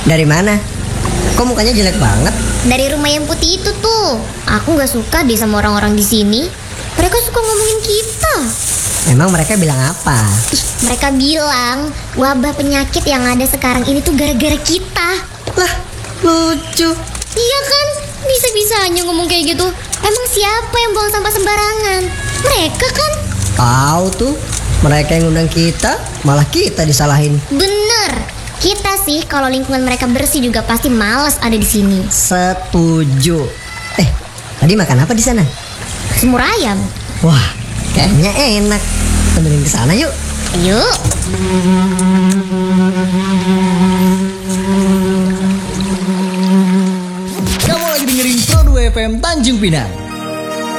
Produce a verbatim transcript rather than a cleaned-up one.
Dari mana? Kok mukanya jelek banget? Dari rumah yang putih itu tuh. Aku nggak suka deh sama orang-orang di sini. Mereka suka ngomongin kita. Emang mereka bilang apa? Ih, mereka bilang wabah penyakit yang ada sekarang ini tuh gara-gara kita. Lah, lucu. Iya kan? Bisa-bisanya ngomong kayak gitu. Emang siapa yang buang sampah sembarangan? Mereka kan? Tahu tuh, mereka yang undang kita, malah kita disalahin. Bener. Kita sih kalau lingkungan mereka bersih juga pasti malas ada di sini. Setuju. Eh, tadi makan apa di sana? Semur ayam. Wah, kayaknya enak. Temenin ke sana yuk. Yuk. Kamu lagi dengerin Pro dua F M Tanjung Pinang.